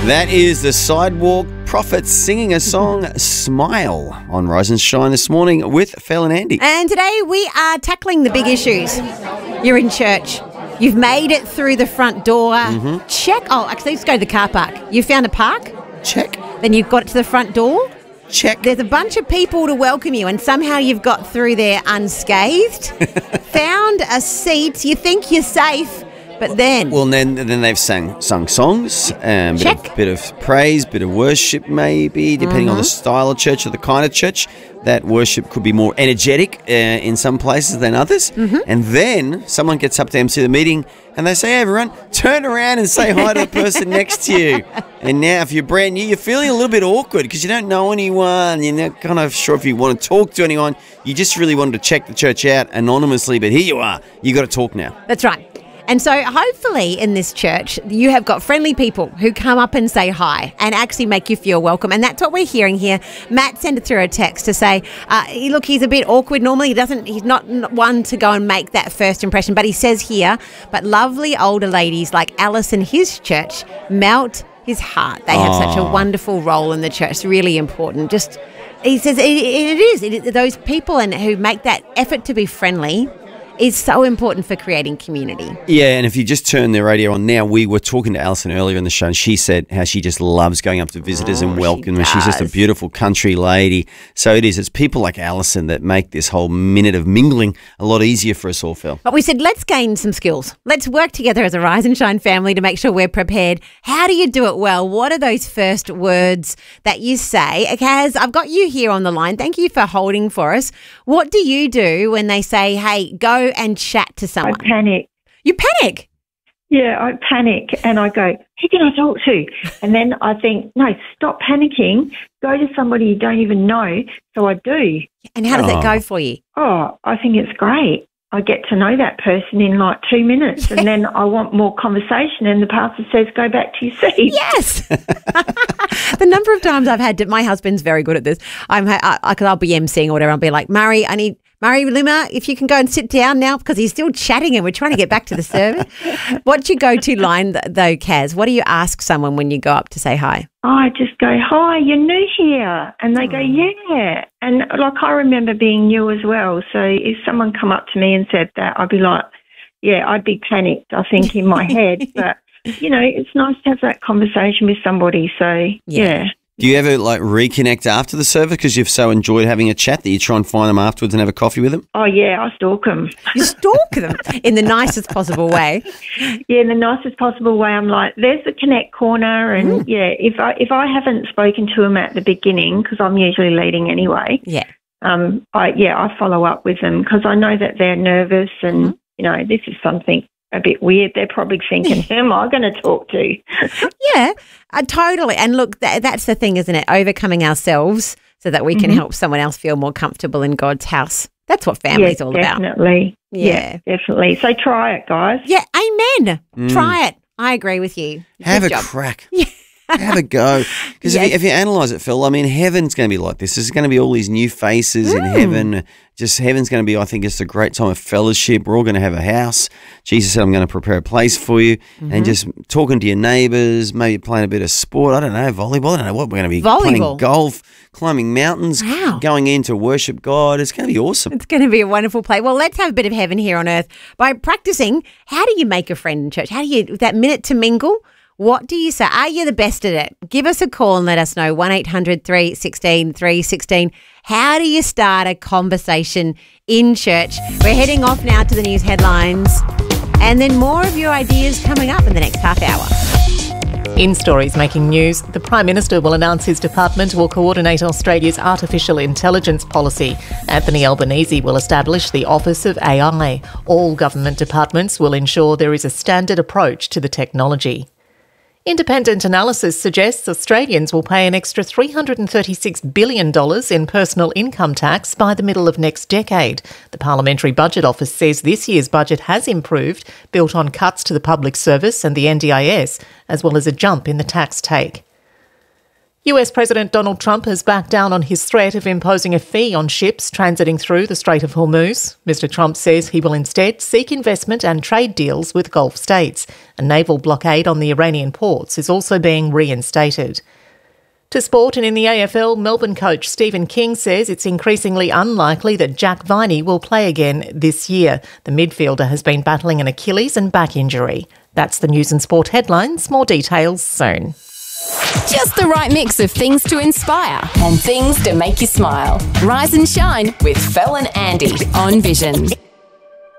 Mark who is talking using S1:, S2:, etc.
S1: That is the Sidewalk Prophets singing a song, Smile, on Rise and Shine this morning with Phil and Andy.
S2: And today we are tackling the big issues. You're in church. You've made it through the front door. Check. Oh, actually, let's go to the car park. You found a park?
S1: Check.
S2: Then you've got to the front door.
S1: Check.
S2: There's a bunch of people to welcome you, and somehow you've got through there unscathed. Found a seat. You think you're safe. But then...
S1: Well, then they've sung songs, bit of praise, bit of worship maybe, depending on the style of church or the kind of church. That worship could be more energetic in some places than others. And then someone gets up to MC the meeting and they say, hey, everyone, turn around and say hi to the person next to you. And now if you're brand new, you're feeling a little bit awkward because you don't know anyone. You're not kind of sure if you want to talk to anyone. You just really wanted to check the church out anonymously, but here you are. You got to talk now.
S2: That's right. And so hopefully in this church, you have got friendly people who come up and say hi and actually make you feel welcome. And that's what we're hearing here. Matt sent it through a text to say, look, he's a bit awkward. Normally he's not one to go and make that first impression. But he says here, but lovely older ladies like Alice in his church melt his heart. They have such a wonderful role in the church. It's really important. He says it is. Those people who make that effort to be friendly is so important for creating community.
S1: Yeah, and if you just turn the radio on now, we were talking to Alison earlier in the show, and she said how she just loves going up to visitors and welcoming them. She's just a beautiful country lady. So it's people like Alison that make this whole minute of mingling a lot easier for us all, Phil.
S2: But we said, let's gain some skills. Let's work together as a Rise and Shine family to make sure we're prepared. How do you do it well? What are those first words that you say? Kaz, I've got you here on the line. Thank you for holding for us. What do you do when they say, hey, go and chat to someone?
S3: I panic.
S2: You panic?
S3: Yeah, I panic and I go, who can I talk to? And then I think, no, stop panicking. Go to somebody you don't even know. So I do.
S2: And how does it go for you?
S3: Oh, I think it's great. I get to know that person in like 2 minutes and then I want more conversation and the pastor says, go back to your seat.
S2: Yes. The number of times I've had to, my husband's very good at this. I'll be emceeing or whatever. I'll be like, Murray Lima, if you can go and sit down now because he's still chatting and we're trying to get back to the service. What's your go-to line though, Kaz? What do you ask someone when you go up to say hi?
S3: I just go, hi, you're new here. And they go, yeah. And like I remember being new as well. So if someone come up to me and said that, I'd be like, yeah, I'd be panicked, I think, in my head. But, it's nice to have that conversation with somebody. So, yeah.
S1: Do you ever reconnect after the service because you've so enjoyed having a chat that you try and find them afterwards and have a coffee with them?
S3: Oh, yeah, I stalk them.
S2: You stalk them in the nicest possible way?
S3: Yeah, in the nicest possible way. I'm like, there's the Connect corner. And, if I haven't spoken to them at the beginning, because I'm usually leading anyway, I follow up with them because I know that they're nervous and, this is something a bit weird. They're probably thinking, who am I going to talk to?
S2: Yeah, totally. And look, that's the thing, isn't it? Overcoming ourselves so that we can help someone else feel more comfortable in God's house. That's what family's all about.
S3: Definitely. Yeah, definitely. So try it, guys.
S2: Yeah, amen. Try it. I agree with you.
S1: Have a crack. Yeah. Have a go. Because if you analyse it, Phil, heaven's going to be like this. There's going to be all these new faces in heaven. Heaven's going to be, I think, it's a great time of fellowship. We're all going to have a house. Jesus said, I'm going to prepare a place for you. And just talking to your neighbours, maybe playing a bit of sport. I don't know, volleyball. I don't know what we're going to be playing. Golf, climbing mountains, going in to worship God. It's going to be awesome.
S2: It's going to be a wonderful play. Well, let's have a bit of heaven here on earth by practising. How do you make a friend in church? How do you, that minute to mingle? What do you say? Are you the best at it? Give us a call and let us know. 1800 316 316. How do you start a conversation in church? We're heading off now to the news headlines and then more of your ideas coming up in the next half hour.
S4: In stories making news, the Prime Minister will announce his department will coordinate Australia's artificial intelligence policy. Anthony Albanese will establish the Office of AI. All government departments will ensure there is a standard approach to the technology. Independent analysis suggests Australians will pay an extra $336 billion in personal income tax by the middle of next decade. The Parliamentary Budget Office says this year's budget has improved, built on cuts to the public service and the NDIS, as well as a jump in the tax take. US President Donald Trump has backed down on his threat of imposing a fee on ships transiting through the Strait of Hormuz. Mr. Trump says he will instead seek investment and trade deals with Gulf states. A naval blockade on the Iranian ports is also being reinstated. To sport, and in the AFL, Melbourne coach Stephen King says it's increasingly unlikely that Jack Viney will play again this year. The midfielder has been battling an Achilles and back injury. That's the news and sport headlines. More details soon.
S5: Just the right mix of things to inspire and things to make you smile. Rise and shine with Fel and Andy on Vision.